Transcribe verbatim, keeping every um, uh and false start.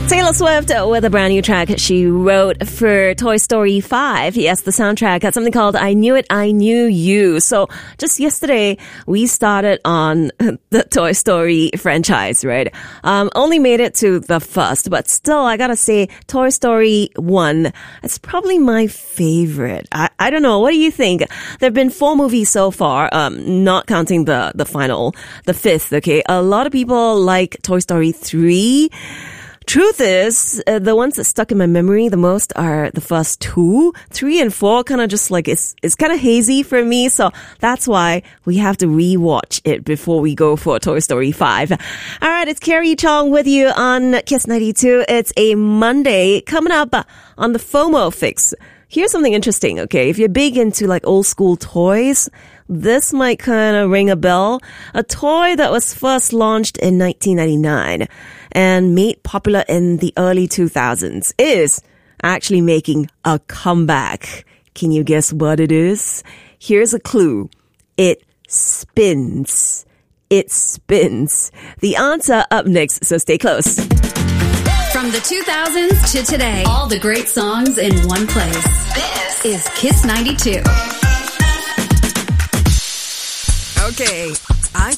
Taylor Swift with a brand new track she wrote for Toy Story five. Yes, the soundtrack had something called I Knew It, I Knew You. So just yesterday, we started on the Toy Story franchise, right? Um, only made it to the first, but still, I gotta say, Toy Story one, it's probably my favorite. I, I don't know. What do you think? There have been four movies so far, um, not counting the, the final, the fifth, okay? A lot of people like Toy Story three. Truth is, uh, the ones that stuck in my memory the most are the first two. Three and four kind of just like, it's, it's kind of hazy for me. So that's why we have to rewatch it before we go for Toy Story five. All right, it's Carrie Chong with you on Kiss ninety-two. It's a Monday coming up on the FOMO Fix. Here's something interesting, okay? If you're big into like old school toys, this might kind of ring a bell. A toy that was first launched in nineteen ninety-nine and made popular in the early two thousands is actually making a comeback. Can you guess what it is? Here's a clue. It spins. It spins. The answer up next, so stay close. From the two thousands to today, all the great songs in one place. This is Kiss ninety-two. Okay.